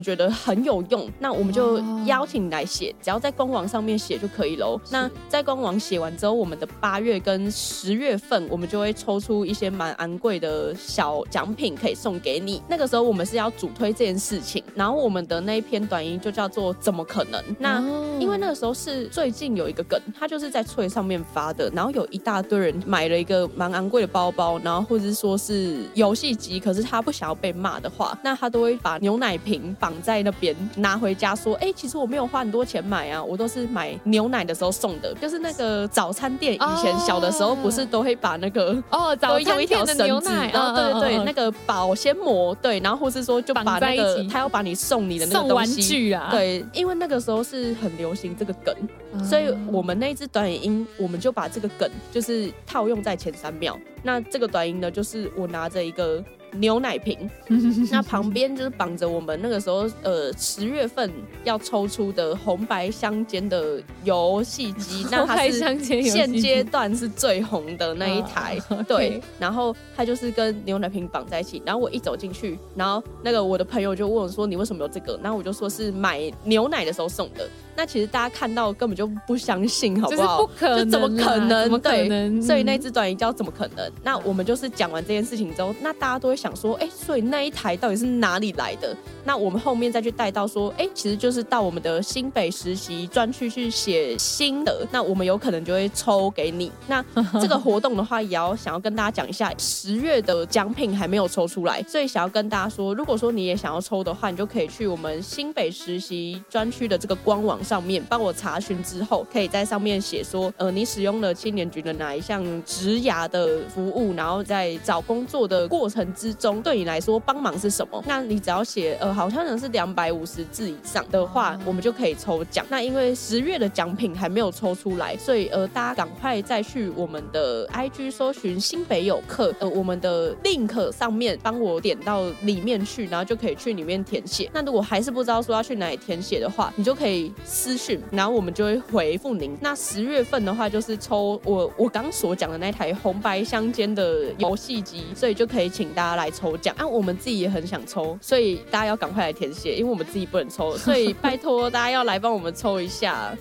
觉得很有用，那我们就邀请你来写，只要在官网上面写就可以咯。那在官网写完之后，我们的8月跟10月份，我们就会抽出一些蛮昂贵的小奖品可以送给你。那个时候我们是要主推这件事情，然后我们的那一篇短音就叫做怎么可能。那因为那个时候是最近有一个梗，他就是在脆上面发的，然后有一大堆人买了一个蛮昂贵的包包，然后或者是说是游戏机，可是他不想要被骂的话，那他都会把牛奶瓶绑在那边拿回家说，其实我没有花很多钱买啊，我都是买牛奶的时候送的。就是那个早餐店以前小的时候不是都会把那个早餐店的牛奶， 然后对那个保鲜膜，对，然后或是说就把那个他要把你送你的那个东西送玩具啊， 对，因为那个时候是很流行这个梗，所以我们那一支短影音我们就把这个梗就是套用在前3秒。那这个短音呢，就是我拿着一个牛奶瓶，那旁边就是绑着我们那个时候10月份要抽出的红白相间的游戏机，那它是现阶段是最红的那一台，对，然后它就是跟牛奶瓶绑在一起，然后我一走进去，然后那个我的朋友就问我说你为什么有这个，然后我就说是买牛奶的时候送的。那其实大家看到根本就不相信，好不好？ 就是不可能， 就怎么可能？ 怎么可能？ 对，所以那支短影叫怎么可能？那我们就是讲完这件事情之后，那大家都会想说，所以那一台到底是哪里来的？那我们后面再去带到说，其实就是到我们的新北实习专区去写心得，那我们有可能就会抽给你。那这个活动的话，也要想要跟大家讲一下，10月的奖品还没有抽出来，所以想要跟大家说，如果说你也想要抽的话，你就可以去我们新北实习专区的这个官网上面帮我查询之后，可以在上面写说，你使用了青年局的哪一项职涯的服务，然后在找工作的过程之中，对你来说帮忙是什么？那你只要写好像是250字以上的话，我们就可以抽奖。那因为10月的奖品还没有抽出来，所以大家赶快再去我们的 IG 搜寻新北有课，我们的 link 上面帮我点到里面去，然后就可以去里面填写。那如果还是不知道说要去哪里填写的话，你就可以私讯，然后我们就会回复您。那10月份的话，就是抽我刚所讲的那台红白相间的游戏机，所以就可以请大家来抽奖。我们自己也很想抽，所以大家要赶快来填写，因为我们自己不能抽，所以拜托大家要来帮我们抽一下。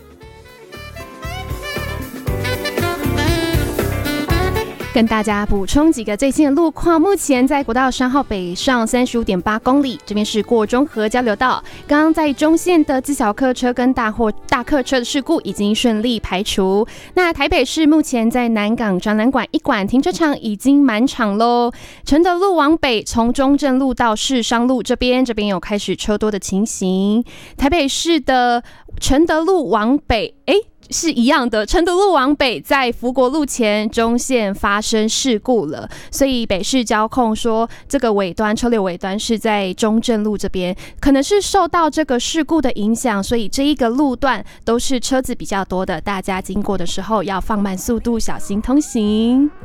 跟大家补充几个最新的路况，目前在国道3号北上35.8公里，这边是过中和交流道，刚刚在中线的自小客车跟大客车的事故已经顺利排除。那台北市目前在南港展览馆1馆停车场已经满场咯，承德路往北从中正路到市商路这边有开始车多的情形。台北市的承德路往北是一样的，承德路往北在福国路前中线发生事故了，所以北市交控说这个车流尾端是在中正路这边，可能是受到这个事故的影响，所以这一个路段都是车子比较多的，大家经过的时候要放慢速度，小心通行。